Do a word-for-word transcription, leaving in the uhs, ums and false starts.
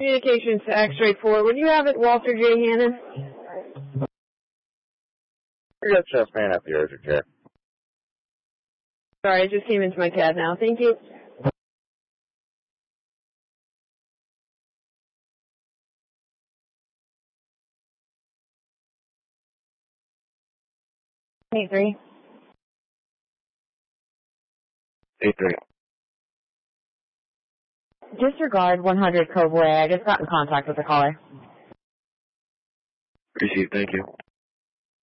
Communications to X-ray four. Would you have it, Walter J. Hannon? I got chest man at the urgent care. Sorry, I just came into my cab now. Thank you. Eight three. Eight three. Disregard one hundred Cobway. I just got in contact with the caller. Appreciate it. Thank you.